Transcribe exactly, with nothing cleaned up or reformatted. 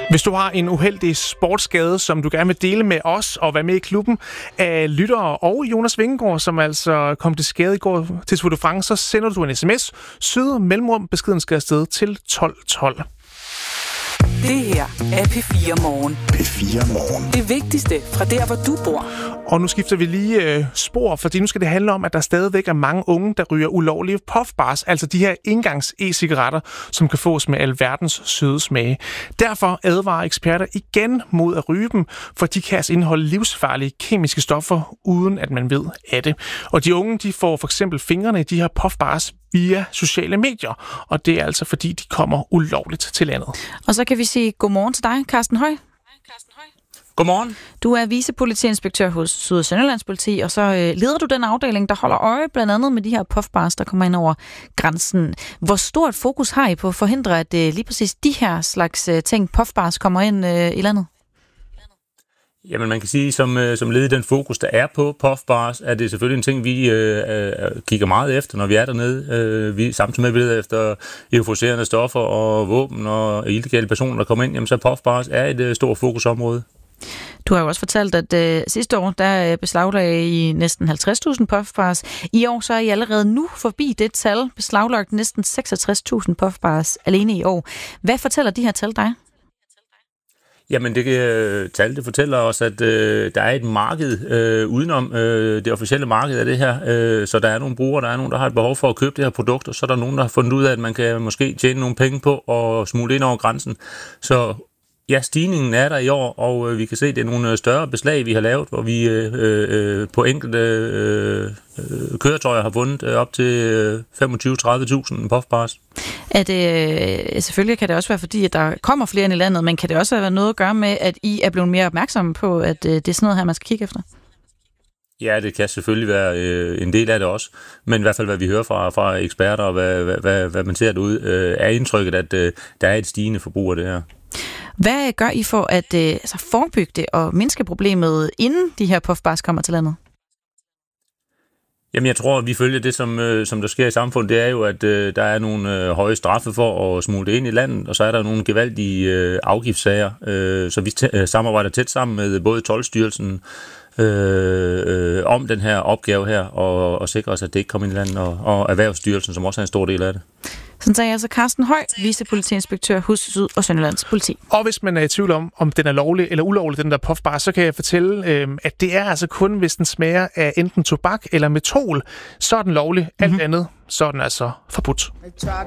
Hvis du har en uheldig sportsskade, som du gerne vil dele med os og være med i klubben af lyttere og Jonas Vingegaard, som altså kom til skade i går til Tour de France, så sender du en sms. Syd mellemrum beskeden skal afsted til tolv tolv. Det her er P fire Morgen. P fire Morgen. Det vigtigste fra der, hvor du bor. Og nu skifter vi lige øh, spor, fordi nu skal det handle om, at der stadigvæk er mange unge, der ryger ulovlige puffbars, altså de her engangs e-cigaretter, som kan fås med alverdens søde smage. Derfor advarer eksperter igen mod at ryge dem, for de kan altså indeholde livsfarlige kemiske stoffer, uden at man ved af det. Og de unge, de får for eksempel fingrene i de her puffbars via sociale medier, og det er altså fordi, de kommer ulovligt til landet. Og så kan vi sige godmorgen til dig, Carsten Høj. Godmorgen. Du er vicepolitiinspektør hos Syd- og Sønderlands Politi, og så øh, leder du den afdeling, der holder øje blandt andet med de her puffbars, der kommer ind over grænsen. Hvor stort fokus har I på at forhindre, at øh, lige præcis de her slags øh, ting, puffbars, kommer ind øh, i landet? Jamen man kan sige, som, som led i den fokus, der er på puffbars, er det selvfølgelig en ting, vi øh, kigger meget efter, når vi er dernede. Øh, vi samtidig med ved efter euforiserende stoffer og våben og illegale personer, der kommer ind, jamen så puffbars er et øh, stort fokusområde. Du har jo også fortalt, at øh, sidste år, der beslaglagde I næsten halvtreds tusind puffbars. I år så er I allerede nu forbi det tal, beslaglagt næsten seksogtres tusind puffbars alene i år. Hvad fortæller de her tal dig? Jamen det uh, tal, det fortæller os, at uh, der er et marked uh, udenom uh, det officielle marked af det her. Uh, så der er nogle brugere, der er nogen, der har et behov for at købe det her produkt, og så er der nogen, der har fundet ud af, at man kan måske tjene nogle penge på og smule ind over grænsen. Så ja, stigningen er der i år, og øh, vi kan se, at det er nogle større beslag, vi har lavet, hvor vi øh, øh, på enkelte øh, øh, køretøjer har vundet øh, op til øh, femogtyve til tredive tusind puffbars. Er det, øh, selvfølgelig kan det også være fordi, at der kommer flere ind i landet, men kan det også have noget at gøre med, at I er blevet mere opmærksomme på, at øh, det er sådan noget her, man skal kigge efter? Ja, det kan selvfølgelig være øh, en del af det også, men i hvert fald hvad vi hører fra, fra eksperter og hvad, hvad, hvad, hvad man ser derude, øh, er indtrykket, at øh, der er et stigende forbrug af det her. Hvad gør I for at øh, altså forebygge det og mindske problemet, inden de her puffbars kommer til landet? Jamen jeg tror, at vi følger det, som, øh, som der sker i samfundet, det er jo, at øh, der er nogle øh, høje straffe for at smule det ind i landet, og så er der nogle gevaldige øh, afgiftssager, øh, så vi t- øh, samarbejder tæt sammen med både Toldstyrelsen øh, øh, om den her opgave her, og, og sikre os, at det ikke kommer ind i landet, og, og Erhvervsstyrelsen, som også er en stor del af det. Sådan sagde altså Carsten Høj, vicepolitiinspektør hos Syd- og Sønderlands Politi. Og hvis man er i tvivl om, om den er lovlig eller ulovlig, den der puffbar, så kan jeg fortælle, øh, at det er altså kun, hvis den smager af enten tobak eller mentol, så er den lovlig. Alt mm-hmm. andet, så er den altså forbudt.